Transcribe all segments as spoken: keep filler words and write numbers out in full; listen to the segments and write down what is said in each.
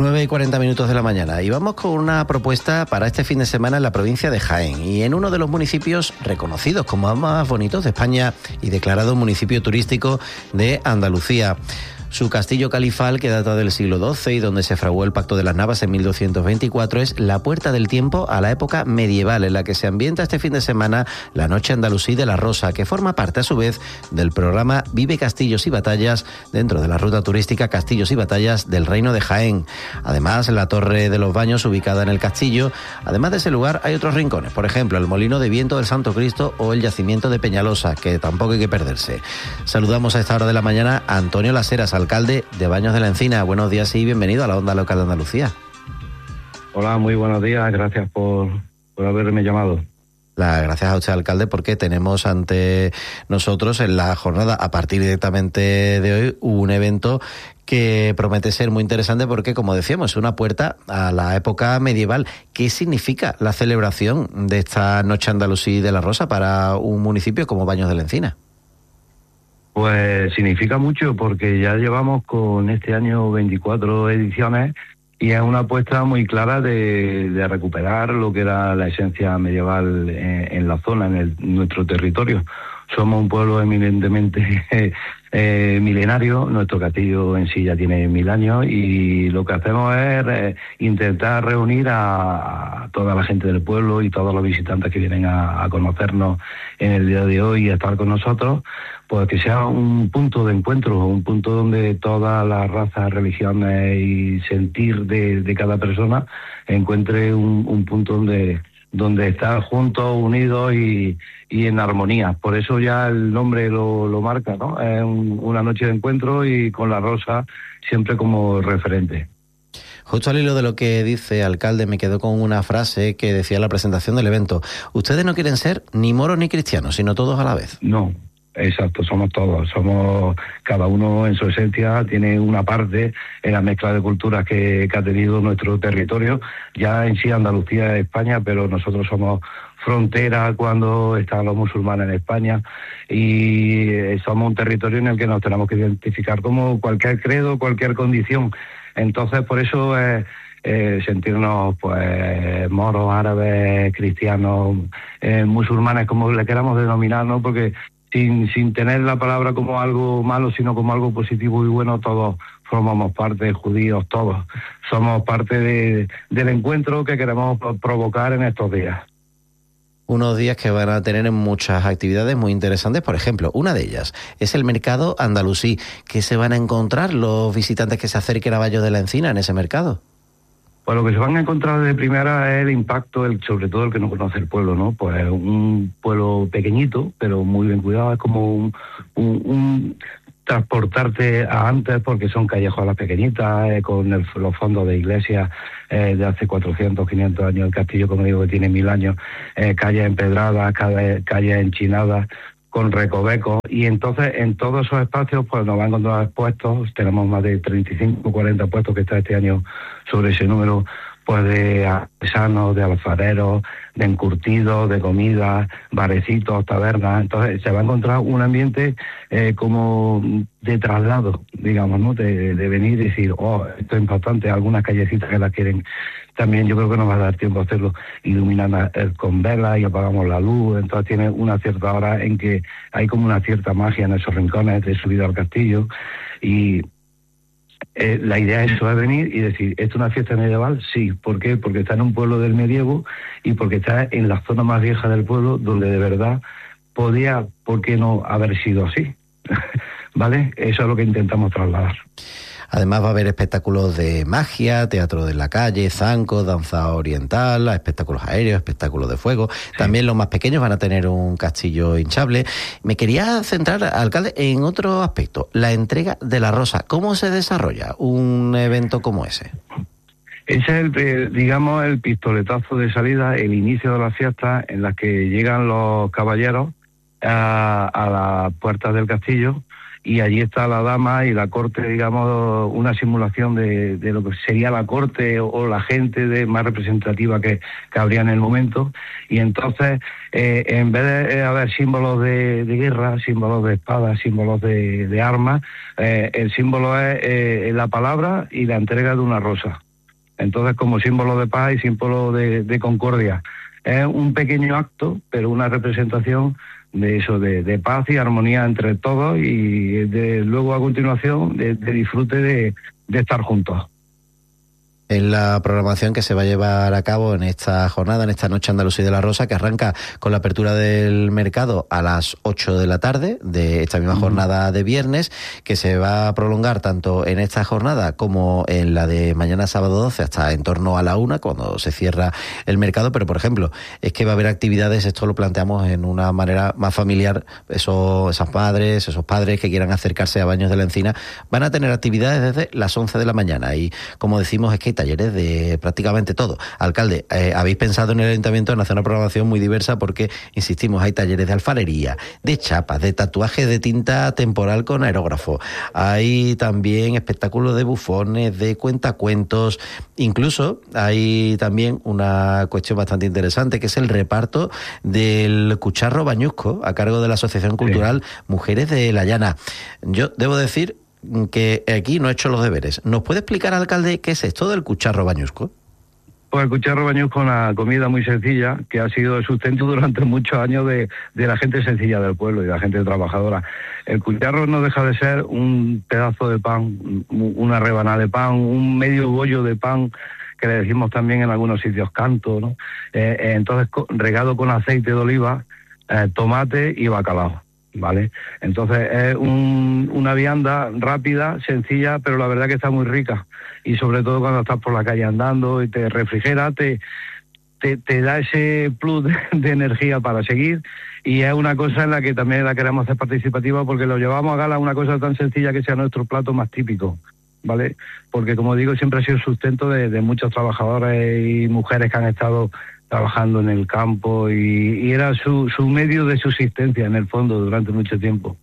nueve y cuarenta minutos de la mañana y vamos con una propuesta para este fin de semana en la provincia de Jaén y en uno de los municipios reconocidos como más bonitos de España y declarado municipio turístico de Andalucía. Su castillo califal, que data del siglo doce y donde se fraguó el Pacto de las Navas en mil doscientos veinticuatro, es la puerta del tiempo a la época medieval, en la que se ambienta este fin de semana la Noche Andalusí de la Rosa, que forma parte a su vez del programa Vive Castillos y Batallas dentro de la ruta turística Castillos y Batallas del Reino de Jaén. Además, la Torre de los Baños, ubicada en el castillo. Además de ese lugar hay otros rincones, por ejemplo, el Molino de Viento del Santo Cristo o el Yacimiento de Peñalosa, que tampoco hay que perderse. Saludamos a esta hora de la mañana a Antonio Las Heras, alcalde de Baños de la Encina. Buenos días y bienvenido a la Onda Local de Andalucía. Hola, muy buenos días, gracias por, por haberme llamado. Las gracias a usted, alcalde, porque tenemos ante nosotros en la jornada, a partir directamente de hoy, un evento que promete ser muy interesante porque, como decíamos, es una puerta a la época medieval. ¿Qué significa la celebración de esta Noche Andalusí de la Rosa para un municipio como Baños de la Encina? Pues significa mucho porque ya llevamos con este año veinticuatro ediciones y es una apuesta muy clara de, de recuperar lo que era la esencia medieval en, en la zona, en, el, en nuestro territorio. Somos un pueblo eminentemente eh, milenario, nuestro castillo en sí ya tiene mil años y lo que hacemos es eh, intentar reunir a, a toda la gente del pueblo y todos los visitantes que vienen a, a conocernos en el día de hoy y a estar con nosotros, pues que sea un punto de encuentro, un punto donde todas las razas, religiones y sentir de, de cada persona encuentre un, un punto donde donde estar juntos, unidos y, y en armonía. Por eso ya el nombre lo, lo marca, ¿no? Es un, una noche de encuentro y con la rosa siempre como referente. Justo al hilo de lo que dice, alcalde, me quedo con una frase que decía en la presentación del evento. Ustedes no quieren ser ni moros ni cristianos, sino todos a la vez. No. Exacto, somos todos, somos cada uno en su esencia, tiene una parte en la mezcla de culturas que, que ha tenido nuestro territorio, ya en sí Andalucía es España, pero nosotros somos frontera cuando están los musulmanes en España y somos un territorio en el que nos tenemos que identificar como cualquier credo, cualquier condición. Entonces, por eso es... Eh, sentirnos pues moros, árabes, cristianos, eh, musulmanes, como le queramos denominar, ¿no? Porque sin, sin tener la palabra como algo malo, sino como algo positivo y bueno, todos formamos parte, judíos, todos somos parte de, del encuentro que queremos provocar en estos días. Unos días que van a tener muchas actividades muy interesantes. Por ejemplo, una de ellas es el mercado andalusí. ¿Qué se van a encontrar los visitantes que se acerquen a Baños de la Encina en ese mercado? Pues lo que se van a encontrar de primera es el impacto, el, sobre todo el que no conoce el pueblo, ¿no? Pues un pueblo pequeñito, pero muy bien cuidado, es como un, un, un transportarte a antes, porque son callejuelas pequeñitas, eh, con el, los fondos de iglesias eh, de hace cuatrocientos, quinientos años, el castillo, como digo, que tiene mil años, eh, calles empedradas, calles, calles enchinadas, con recovecos, y entonces en todos esos espacios pues nos van a encontrar puestos, tenemos más de treinta y cinco, cuarenta puestos que está este año sobre ese número, pues de artesanos, de alfareros, de encurtidos, de comida, barecitos, tabernas. Entonces se va a encontrar un ambiente eh, como de traslado, digamos, ¿no? De, de venir y decir, oh, esto es importante, algunas callecitas que las quieren. También yo creo que nos va a dar tiempo a hacerlo, iluminar con velas y apagamos la luz. Entonces tiene una cierta hora en que hay como una cierta magia en esos rincones de subida al castillo. Y eh, la idea es eso, es venir y decir, ¿esto es una fiesta medieval? Sí. ¿Por qué? Porque está en un pueblo del medievo y porque está en la zona más vieja del pueblo, donde de verdad podía, ¿por qué no haber sido así? ¿Vale? Eso es lo que intentamos trasladar. Además va a haber espectáculos de magia, teatro de la calle, zancos, danza oriental, espectáculos aéreos, espectáculos de fuego. Sí. También los más pequeños van a tener un castillo hinchable. Me quería centrar, alcalde, en otro aspecto, la entrega de la rosa. ¿Cómo se desarrolla un evento como ese? Ese es, el, digamos, el pistoletazo de salida, el inicio de la fiesta en la que llegan los caballeros a, a las puertas del castillo. Y allí está la dama y la corte, digamos, una simulación de, de lo que sería la corte o, o la gente de, más representativa que, que habría en el momento. Y entonces, eh, en vez de haber símbolos de, de guerra, símbolos de espadas, símbolos de, de armas, eh, el símbolo es eh, la palabra y la entrega de una rosa. Entonces, como símbolo de paz y símbolo de, de concordia. Es un pequeño acto, pero una representación de eso, de, de paz y armonía entre todos y de, luego a continuación de, de disfrute de, de estar juntos. En la programación que se va a llevar a cabo en esta jornada, en esta Noche Andalusí de la Rosa, que arranca con la apertura del mercado a las ocho de la tarde de esta misma jornada de viernes, que se va a prolongar tanto en esta jornada como en la de mañana sábado doce hasta en torno a la una, cuando se cierra el mercado. Pero, por ejemplo, es que va a haber actividades, esto lo planteamos en una manera más familiar, esos, esas madres, esos padres que quieran acercarse a Baños de la Encina, van a tener actividades desde las once de la mañana y, como decimos, es que hay talleres de prácticamente todo. Alcalde, eh, habéis pensado en el Ayuntamiento en hacer una programación muy diversa porque, insistimos, hay talleres de alfarería, de chapas, de tatuaje de tinta temporal con aerógrafo, hay también espectáculos de bufones, de cuentacuentos, incluso hay también una cuestión bastante interesante que es el reparto del cucharro bañusco a cargo de la Asociación Cultural sí. Mujeres de la Llana. Yo debo decir que aquí no he hecho los deberes. ¿Nos puede explicar, alcalde, qué es esto del cucharro bañusco? Pues el cucharro bañusco es una comida muy sencilla que ha sido el sustento durante muchos años de, de la gente sencilla del pueblo y de la gente trabajadora. El cucharro no deja de ser un pedazo de pan, una rebanada de pan, un medio bollo de pan, que le decimos también en algunos sitios canto, ¿no? Eh, eh, entonces regado con aceite de oliva, eh, tomate y bacalao. ¿Vale? Entonces es un, una vianda rápida, sencilla, pero la verdad que está muy rica. Y sobre todo cuando estás por la calle andando y te refrigera, te, te, te da ese plus de, de energía para seguir. Y es una cosa en la que también la queremos hacer participativa porque lo llevamos a gala, una cosa tan sencilla que sea nuestro plato más típico, ¿vale? Porque, como digo, siempre ha sido el sustento de, de muchos trabajadores y mujeres que han estado trabajando en el campo y, y era su, su medio de subsistencia en el fondo durante mucho tiempo.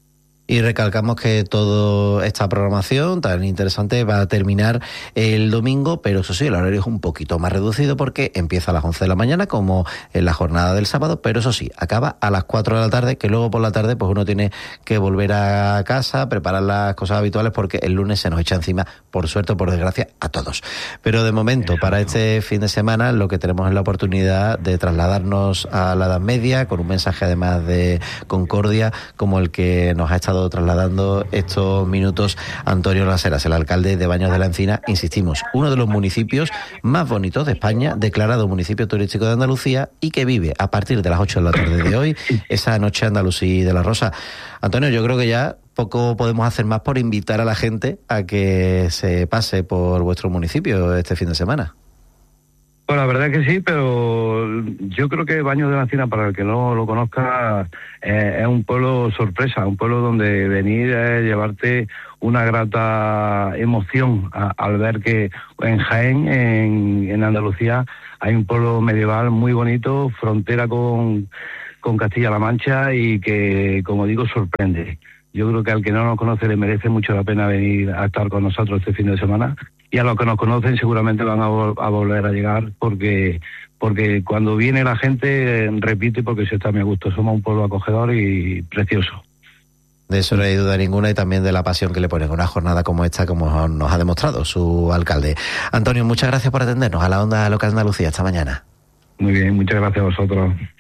Y recalcamos que toda esta programación tan interesante va a terminar el domingo, pero eso sí, el horario es un poquito más reducido porque empieza a las once de la mañana, como en la jornada del sábado, pero eso sí, acaba a las cuatro de la tarde, que luego por la tarde pues uno tiene que volver a casa, preparar las cosas habituales, porque el lunes se nos echa encima, por suerte o por desgracia, a todos. Pero de momento, Exacto. para este fin de semana, lo que tenemos es la oportunidad de trasladarnos a la Edad Media, con un mensaje además de concordia, como el que nos ha estado trasladando estos minutos Antonio Las Heras, el alcalde de Baños de la Encina, insistimos, uno de los municipios más bonitos de España, declarado municipio turístico de Andalucía y que vive a partir de las ocho de la tarde de hoy esa Noche Andalusí de la Rosa. Antonio, yo creo que ya poco podemos hacer más por invitar a la gente a que se pase por vuestro municipio este fin de semana. Pues la verdad que sí, pero yo creo que Baños de la Encina, para el que no lo conozca, eh, es un pueblo sorpresa, un pueblo donde venir es llevarte una grata emoción a, al ver que en Jaén, en, en Andalucía, hay un pueblo medieval muy bonito, frontera con, con Castilla-La Mancha y que, como digo, sorprende. Yo creo que al que no nos conoce le merece mucho la pena venir a estar con nosotros este fin de semana. Y a los que nos conocen seguramente van a, vol- a volver a llegar porque porque cuando viene la gente eh, repite porque se está a mi gusto. Somos un pueblo acogedor y precioso. De eso no hay duda ninguna y también de la pasión que le ponen a una jornada como esta, como nos ha demostrado su alcalde. Antonio, muchas gracias por atendernos a la Onda Local Andalucía esta mañana. Muy bien, muchas gracias a vosotros.